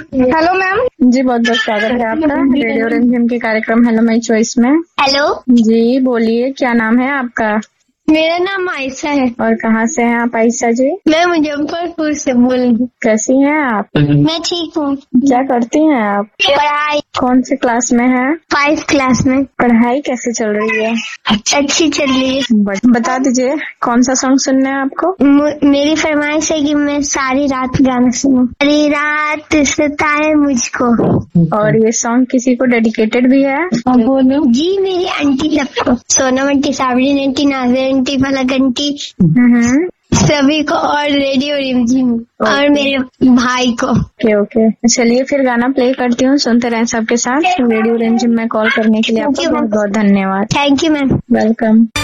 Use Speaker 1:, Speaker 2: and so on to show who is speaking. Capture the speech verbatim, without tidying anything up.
Speaker 1: Hello ma'am.
Speaker 2: जी बहुत बहुत स्वागत है आपका रेडियो रिमझिम के कार्यक्रम हेलो माई चॉइस में।
Speaker 1: हेलो
Speaker 2: जी बोलिए, क्या नाम है आपका?
Speaker 1: मेरा नाम आयशा है।
Speaker 2: और कहाँ से हैं आप आयशा जी?
Speaker 1: मैं मुजफ्फरपुर से बोल रही हूँ।
Speaker 2: कैसी हैं आप?
Speaker 1: मैं ठीक हूँ।
Speaker 2: क्या करती हैं आप?
Speaker 1: पढ़ाई।
Speaker 2: कौन से क्लास में हैं?
Speaker 1: फाइव क्लास में।
Speaker 2: पढ़ाई कैसे चल रही है?
Speaker 1: अच्छी चल रही है।
Speaker 2: बता दीजिए कौन सा सॉन्ग सुनना है आपको?
Speaker 1: म- मेरी फरमाइश है कि मैं सारी रात गाना सुनूं। सारी रात सताए मुझको।
Speaker 2: और ये सॉन्ग किसी को डेडिकेटेड भी है?
Speaker 1: बोलो। जी मेरी आंटी सबको, Sonam aunty, साबरीन aunty, Nazir aunty, फलक आंटी,
Speaker 2: हम्म
Speaker 1: सभी को, और रेडियो रिमझिम और मेरे भाई को।
Speaker 2: ओके ओके चलिए फिर गाना प्ले करती हूँ, सुनते रहें सबके साथ। रेडियो रिमझिम में कॉल करने के लिए आपका बहुत बहुत धन्यवाद।
Speaker 1: Thank you ma'am.
Speaker 2: वेलकम।